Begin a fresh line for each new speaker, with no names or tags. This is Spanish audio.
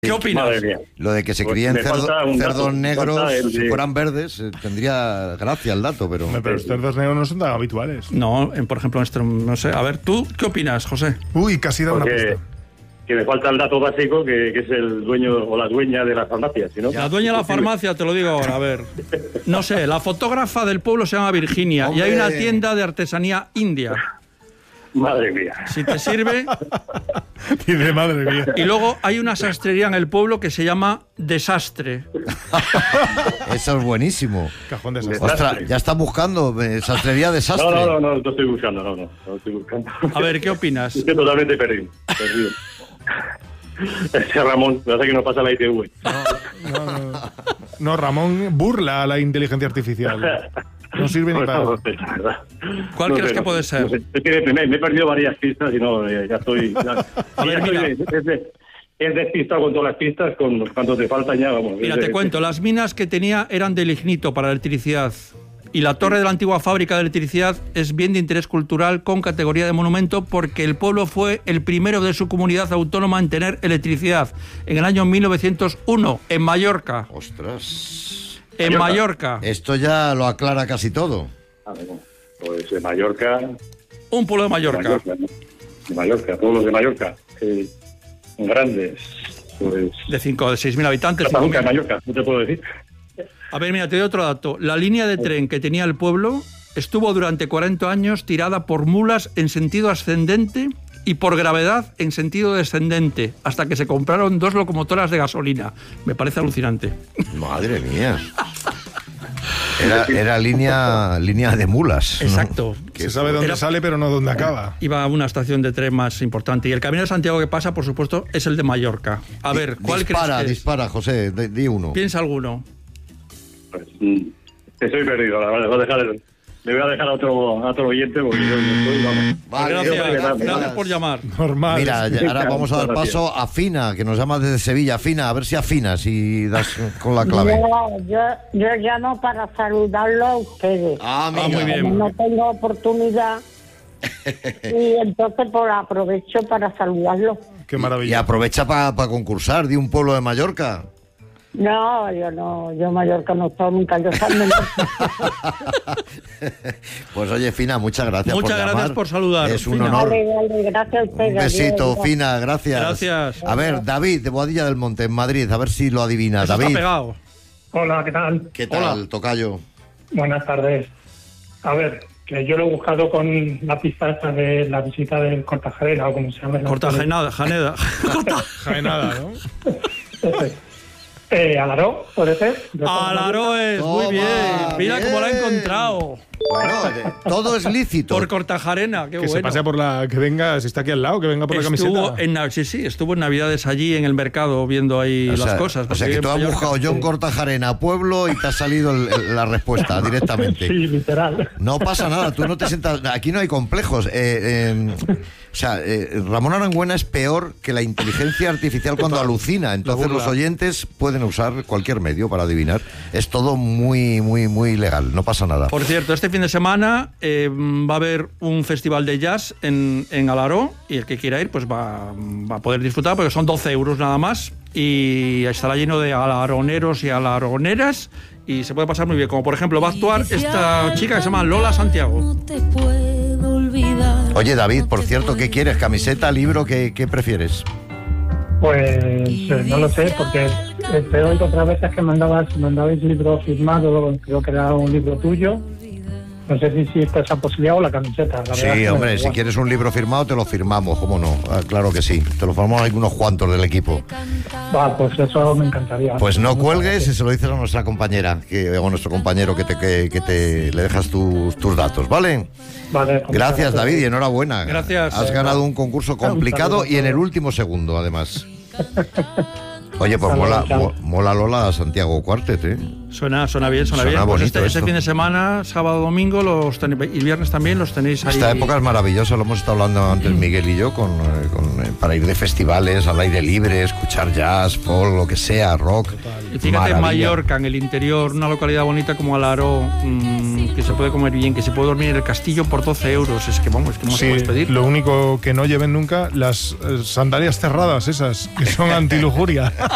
¿Qué opinas?
Lo de que se críen cerdos negros, si fueran verdes, tendría gracia el dato, pero...
Pero los cerdos negros no son tan habituales.
No, por ejemplo, no sé. A ver, ¿tú qué opinas, José?
Uy, casi da una pista.
Que me falta el dato básico, que es el dueño o la dueña de la farmacia, ¿sí, no?
La dueña de la farmacia, te lo digo ahora, a ver. No sé, la fotógrafa del pueblo se llama Virginia. ¡Hombre! Y hay una tienda de artesanía india.
Madre mía.
Si te sirve...
Dice, madre mía.
Y luego hay una sastrería en el pueblo que se llama Desastre.
Eso es buenísimo.
Cajón desastre.
Ostras, ya está buscando sastrería Desastre.
No estoy buscando, no estoy buscando.
A ver, ¿qué opinas?
Estoy totalmente perdido. Ese Ramón, me hace que no pasa la ITV.
No, Ramón burla a la inteligencia artificial. No sirve ni para...
¿Cuál crees que puede ser?
Es que me he perdido varias pistas y no, ya estoy...
A ver, mira.
Es despistado con todas las pistas, con cuánto te faltan ya, vamos.
Mira, te cuento, las minas que tenía eran de lignito para electricidad. Y la torre de la antigua fábrica de electricidad es bien de interés cultural con categoría de monumento porque el pueblo fue el primero de su comunidad autónoma en tener electricidad en el año 1901, en Mallorca.
¡Ostras!
En Mallorca.
Esto ya lo aclara casi todo.
Pues de Mallorca...
Un pueblo de Mallorca.
De Mallorca, pueblos de Mallorca. Grandes. Pues...
De 6.000 habitantes.
Nunca en Mallorca, no te puedo decir.
A ver, mira, te doy otro dato. La línea de tren que tenía el pueblo estuvo durante 40 años tirada por mulas en sentido ascendente y por gravedad en sentido descendente, hasta que se compraron 2 locomotoras de gasolina. Me parece alucinante.
Madre mía. Era línea de mulas.
Exacto.
¿No?
Se sabe dónde sale, pero no dónde acaba.
Iba a una estación de tren más importante. Y el Camino de Santiago que pasa, por supuesto, es el de Mallorca. A ver, ¿cuál crees que es?
Dispara, José, di uno.
Piensa alguno.
Pues, estoy perdido, la verdad. Le voy a dejar a otro oyente porque yo no estoy, vamos.
Vale,
gracias por llamar.
Normal.
Mira, ahora vamos a dar paso a Fina, que nos llama desde Sevilla. Fina, a ver si afinas y das con la clave.
Yo llamo para saludarlo a ustedes.
Muy bien.
No tengo oportunidad y entonces aprovecho para saludarlo.
Qué maravilla.
Y aprovecha para concursar, di un pueblo de Mallorca.
No, yo Mallorca no estoy nunca, yo salgo.
Pues oye, Fina, muchas gracias
por llamar. Muchas gracias por saludar.
Es un honor.
Vale, gracias a ustedes.
Un besito,
adiós.
Fina, gracias.
Gracias.
A ver, David, de Boadilla del Monte, en Madrid, a ver si lo adivina.
Eso
David.
está pegado.
Hola, ¿qué tal?
¿Qué tal, tocayo?
Buenas tardes. A ver, que yo lo he buscado con la pista esta de la visita del Cortajarena, o como se llama.
Cortajaneda.
Jaenada, ¿no?
Alaró, puede ser.
Alaró es, muy bien. Mira
bien.
cómo la he encontrado.
Bueno, todo es lícito.
Por Cortajarena, qué
Que
bueno.
se pase por que venga, si está aquí al lado, que venga por la camiseta.
Estuvo en Navidades allí en el mercado viendo ahí las cosas.
O sea, que tú has buscado John Cortajarena, pueblo, y te ha salido la respuesta directamente.
Sí, literal.
No pasa nada, tú no te sientas... Aquí no hay complejos. Ramón Arangüena es peor que la inteligencia artificial cuando alucina. Entonces los oyentes pueden usar cualquier medio para adivinar. Es todo muy, muy, muy legal. No pasa nada.
Por cierto, este fin de semana va a haber un festival de jazz en Alaró y el que quiera ir pues va a poder disfrutar porque son 12 euros nada más y estará lleno de alaroneros y alaroneras y se puede pasar muy bien. Como por ejemplo va a actuar esta chica que se llama Lola Santiago.
Oye, David, por cierto, ¿qué quieres? ¿Camiseta, libro? ¿Qué prefieres?
Pues no lo sé, porque te oigo otras veces que mandabais libro firmado, creo que era un libro tuyo. No sé si existe esa posibilidad o la camiseta.
Sí, hombre, si quieres un libro firmado te lo firmamos, ¿cómo no? Claro que sí, te lo formamos algunos cuantos del equipo.
Va, pues eso me encantaría.
Pues no cuelgues y se lo dices a nuestra compañera, o a nuestro compañero que le dejas tus datos, ¿vale?
Vale. Pues
gracias, David, y enhorabuena.
Gracias.
Has ganado un concurso complicado y en el último segundo, además. Oye, pues mola Lola Santiago Quartet, ¿eh?
Suena bien. Pues este fin de semana, sábado, domingo, y viernes también los tenéis ahí.
Esta época es maravillosa, lo hemos estado hablando antes Miguel y yo, para ir de festivales, al aire libre, escuchar jazz, folk, lo que sea, rock.
Y fíjate, en Mallorca, en el interior, una localidad bonita como Alaró, que se puede comer bien, que se puede dormir en el castillo por 12 euros. Es que vamos, que no se puede pedir.
Lo único que no lleven nunca, las sandalias cerradas esas, que son antilujuria.